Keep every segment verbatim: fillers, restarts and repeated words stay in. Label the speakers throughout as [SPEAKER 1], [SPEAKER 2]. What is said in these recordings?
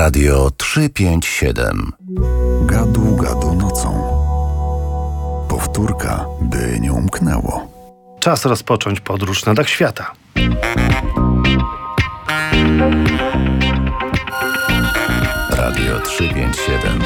[SPEAKER 1] Radio trzysta pięćdziesiąt siedem.
[SPEAKER 2] Gadu, gadu nocą. Powtórka, by nie umknęło.
[SPEAKER 3] Czas rozpocząć podróż na dach świata.
[SPEAKER 1] Radio trzysta pięćdziesiąt siedem.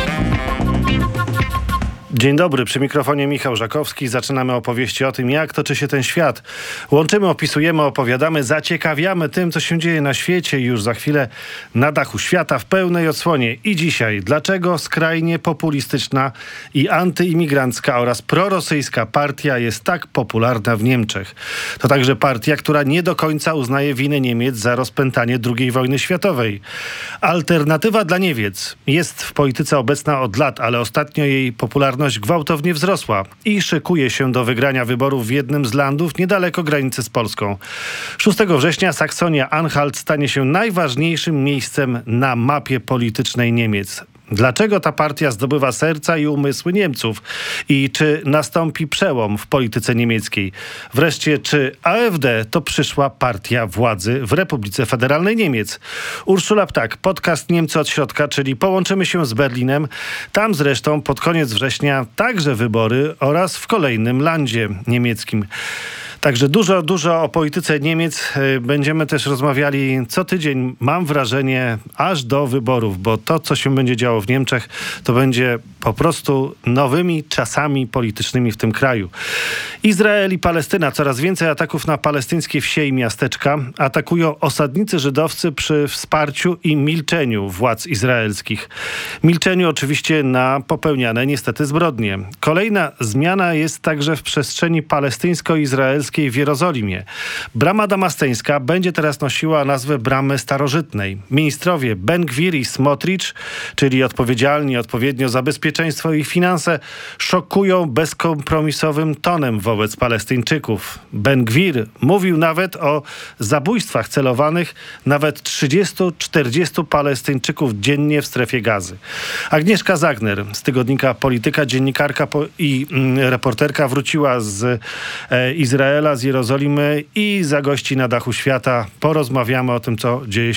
[SPEAKER 3] Dzień dobry, przy mikrofonie Michał Żakowski. Zaczynamy opowieści o tym, jak toczy się ten świat. Łączymy, opisujemy, opowiadamy, zaciekawiamy tym, co się dzieje na świecie i już za chwilę na dachu świata w pełnej odsłonie. I dzisiaj, dlaczego skrajnie populistyczna i antyimigrancka oraz prorosyjska partia jest tak popularna w Niemczech. To także partia, która nie do końca uznaje winę Niemiec za rozpętanie drugiej wojny światowej. Alternatywa dla Niemiec jest w polityce obecna od lat, ale ostatnio jej popularność gwałtownie wzrosła i szykuje się do wygrania wyborów w jednym z landów niedaleko granicy z Polską. szóstego września Saksonia-Anhalt stanie się najważniejszym miejscem na mapie politycznej Niemiec. Dlaczego ta partia zdobywa serca i umysły Niemców? I czy nastąpi przełom w polityce niemieckiej? Wreszcie, czy A F D to przyszła partia władzy w Republice Federalnej Niemiec? Urszula Ptak, podcast Niemcy od środka, czyli połączymy się z Berlinem. Tam zresztą pod koniec września także wybory oraz w kolejnym landzie niemieckim. Także dużo, dużo o polityce Niemiec. Będziemy też rozmawiali co tydzień, mam wrażenie, aż do wyborów, bo to, co się będzie działo w Niemczech, to będzie po prostu nowymi czasami politycznymi w tym kraju. Izrael i Palestyna. Coraz więcej ataków na palestyńskie wsie i miasteczka. Atakują osadnicy żydowscy przy wsparciu i milczeniu władz izraelskich. Milczeniu oczywiście na popełniane niestety zbrodnie. Kolejna zmiana jest także w przestrzeni palestyńsko-izraelskiej w Jerozolimie. Brama Damasteńska będzie teraz nosiła nazwę Bramy Starożytnej. Ministrowie Ben Gvir i Smotrich, czyli odpowiedzialni odpowiednio za bezpieczeństwo i finanse, szokują bezkompromisowym tonem wobec Palestyńczyków. Ben Gvir mówił nawet o zabójstwach celowanych nawet trzydziestu czterdziestu Palestyńczyków dziennie w strefie Gazy. Agnieszka Zagner z tygodnika Polityka, dziennikarka po- i mm, reporterka wróciła z e, Izraela, z Jerozolimy i zagości na dachu świata. Porozmawiamy o tym, co dzieje